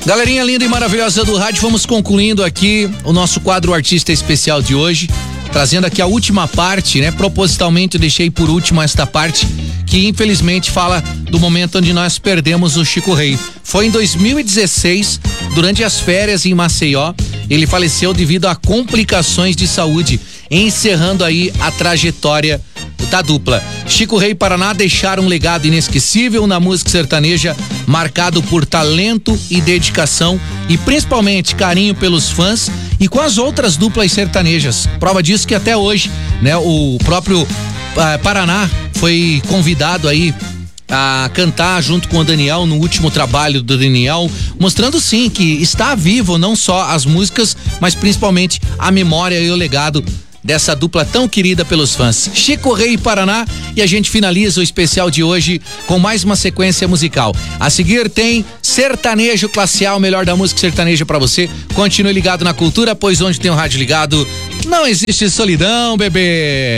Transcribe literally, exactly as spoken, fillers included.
Galerinha linda e maravilhosa do rádio, vamos concluindo aqui o nosso quadro Artista Especial de hoje, trazendo aqui a última parte, né? Propositalmente eu deixei por último esta parte, que infelizmente fala do momento onde nós perdemos o Chico Rei. Foi em dois mil e dezesseis, durante as férias em Maceió, ele faleceu devido a complicações de saúde, encerrando aí a trajetória da dupla. Chico Rei e Paraná deixaram um legado inesquecível na música sertaneja, marcado por talento e dedicação e principalmente carinho pelos fãs e com as outras duplas sertanejas. Prova disso que até hoje, né, o próprio uh, Paraná foi convidado aí a cantar junto com o Daniel no último trabalho do Daniel, mostrando sim que está vivo não só as músicas, mas principalmente a memória e o legado dessa dupla tão querida pelos fãs. Chico Rei e Paraná, e a gente finaliza o especial de hoje com mais uma sequência musical. A seguir tem Sertanejo Classe A, o melhor da música sertaneja pra você. Continue ligado na Cultura, pois onde tem o rádio ligado, não existe solidão, bebê.